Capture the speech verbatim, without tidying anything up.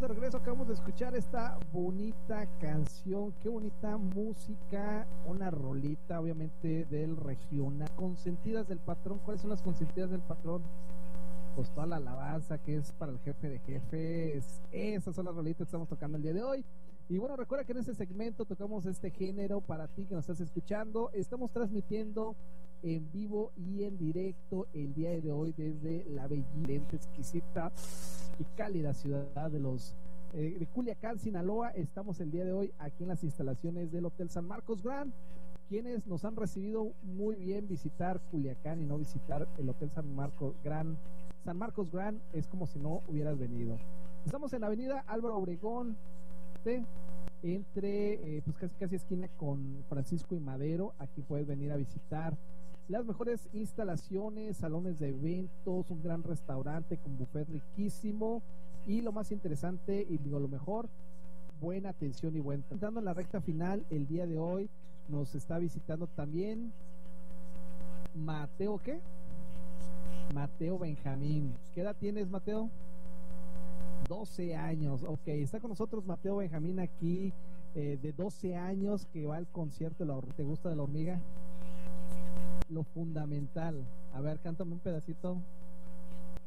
de regreso. Acabamos de escuchar esta bonita canción, qué bonita música, una rolita obviamente del regional. Consentidas del patrón. ¿Cuáles son las consentidas del patrón? Pues toda la alabanza que es para el jefe de jefes. Esas son las rolitas que estamos tocando el día de hoy. Y bueno, recuerda que en este segmento tocamos este género para ti que nos estás escuchando. Estamos transmitiendo en vivo y en directo el día de hoy desde la bellamente exquisita y cálida ciudad de los eh, de Culiacán, Sinaloa. Estamos el día de hoy aquí en las instalaciones del Hotel San Marcos Grand, quienes nos han recibido muy bien. Visitar Culiacán y no visitar el Hotel San Marcos Grand. San Marcos Grand es como si no hubieras venido. Estamos en la avenida Álvaro Obregón, entre eh, pues casi casi esquina con Francisco y Madero. Aquí puedes venir a visitar las mejores instalaciones, salones de eventos, un gran restaurante con buffet riquísimo y lo más interesante y digo lo mejor, buena atención y buen. Entrando en la recta final el día de hoy nos está visitando también Mateo, ¿qué? Mateo Benjamín. ¿Qué edad tienes, Mateo? doce años, ok, está con nosotros Mateo Benjamín aquí, eh, de doce años, que va al concierto de la Hormiga. ¿Te gusta de la Hormiga? Lo fundamental. A ver, cántame un pedacito.